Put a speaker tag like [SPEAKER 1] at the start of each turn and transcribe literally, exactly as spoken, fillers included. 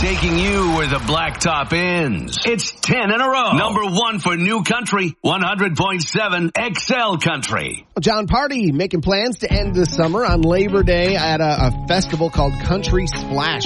[SPEAKER 1] taking you where the blacktop ends. It's ten in a row. Number one for New Country, one hundred point seven X L Country.
[SPEAKER 2] John Party making plans to end the summer on Labor Day at a, a festival called Country Splash.